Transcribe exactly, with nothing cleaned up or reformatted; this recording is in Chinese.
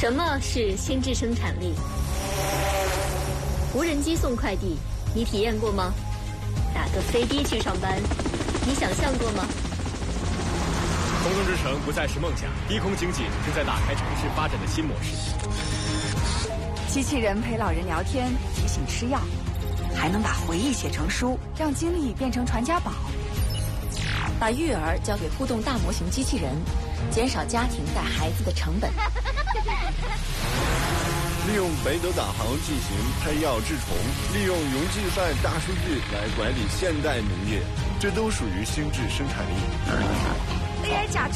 什么是心智生产力？无人机送快递，你体验过吗？打个飞的去上班，你想象过吗？ 空中之城不再是梦想，低空经济正在打开城市发展的新模式。 机器人陪老人聊天，提醒吃药，还能把回忆写成书，让经历变成传家宝。 把育儿交给互动大模型机器人，减少家庭带孩子的成本。 利用北斗导航进行配药治虫，利用云计算大数据来管理现代农业，这都属于心智生产力。 A I 甲